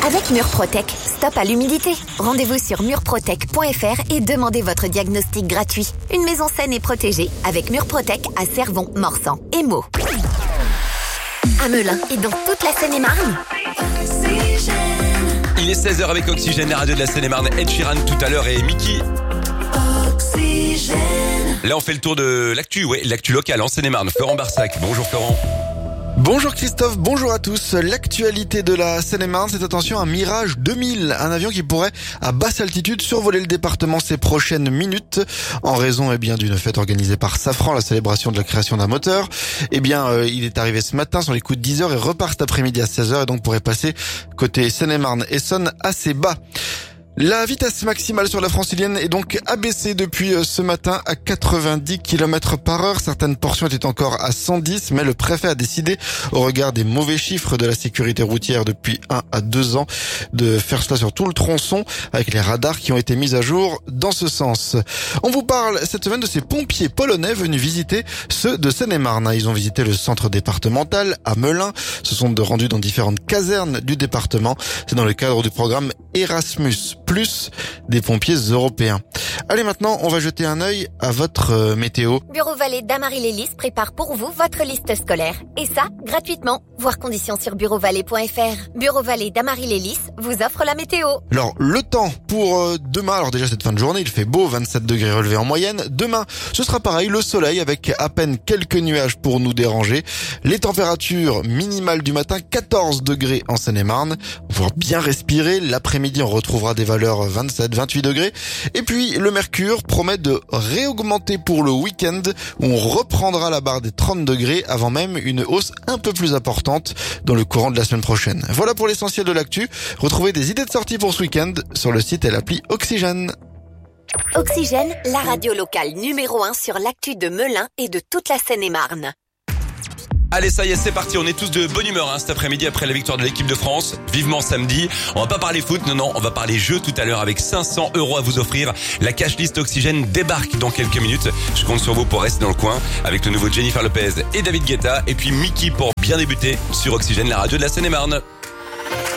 Avec Murprotec, stop à l'humidité. Rendez-vous sur murprotec.fr et demandez votre diagnostic gratuit. Une maison saine et protégée avec Murprotec à Cervon, Morsan et Meaux. À Melun et dans toute la Seine-et-Marne. Il est 16h avec Oxygène, la radio de la Seine-et-Marne. Ed Sheeran tout à l'heure et Mickey. Là, on fait le tour de l'actu, l'actu locale en Seine-et-Marne. Florent Barsac. Bonjour Florent. Bonjour Christophe, bonjour à tous. L'actualité de la Seine-et-Marne, c'est attention un Mirage 2000, un avion qui pourrait à basse altitude survoler le département ces prochaines minutes en raison d'une fête organisée par Safran, la célébration de la création d'un moteur. Il est arrivé ce matin sur les coups de 10h et repart cet après-midi à 16h et donc pourrait passer côté Seine-et-Marne Essonne assez bas. La vitesse maximale sur la francilienne est donc abaissée depuis ce matin à 90 km par heure. Certaines portions étaient encore à 110, mais le préfet a décidé, au regard des mauvais chiffres de la sécurité routière depuis 1 à 2 ans, de faire cela sur tout le tronçon avec les radars qui ont été mis à jour dans ce sens. On vous parle cette semaine de ces pompiers polonais venus visiter ceux de Seine-et-Marne. Ils ont visité le centre départemental à Melun, se sont rendus dans différentes casernes du département. C'est dans le cadre du programme Erasmus+, des pompiers européens. Allez, maintenant, on va jeter un œil à votre météo. Bureau Vallée d'Amarie-Lélis prépare pour vous votre liste scolaire. Et ça, gratuitement. Voir conditions sur bureauvalais.fr. Bureau Vallée d'Amarie-Lélis vous offre la météo. Alors, le temps pour demain. Alors déjà, cette fin de journée, il fait beau, 27 degrés relevés en moyenne. Demain, ce sera pareil, le soleil avec à peine quelques nuages pour nous déranger. Les températures minimales du matin, 14 degrés en Seine-et-Marne. On va bien respirer. L'après-midi, on retrouvera des valeurs 27, 28 degrés. Et puis, le mercure promet de réaugmenter pour le week-end où on reprendra la barre des 30 degrés avant même une hausse un peu plus importante dans le courant de la semaine prochaine. Voilà pour l'essentiel de l'actu. Retrouvez des idées de sortie pour ce week-end sur le site et l'appli Oxygène. Oxygène, la radio locale numéro 1 sur l'actu de Melun et de toute la Seine-et-Marne. Allez, ça y est, c'est parti. On est tous de bonne humeur cet après-midi après la victoire de l'équipe de France. Vivement samedi. On va pas parler foot, non, on va parler jeu tout à l'heure avec 500 € à vous offrir. La cash list Oxygène débarque dans quelques minutes. Je compte sur vous pour rester dans le coin avec le nouveau Jennifer Lopez et David Guetta. Et puis Mickey pour bien débuter sur Oxygène, la radio de la Seine-et-Marne.